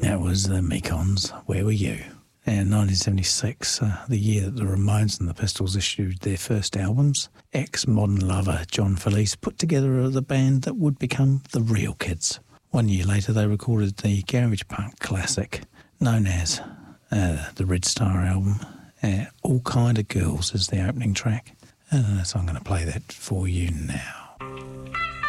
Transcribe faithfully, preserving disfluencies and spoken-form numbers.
that was the Mekons. Where Were You? In nineteen seventy-six, uh, the year that the Ramones and the Pistols issued their first albums, ex-Modern Lover John Felice put together the band that would become the Real Kids. One year later, they recorded the garage punk classic known as uh, the Red Star album. Uh, All Kind of Girls is the opening track. And so I'm going to play that for you now.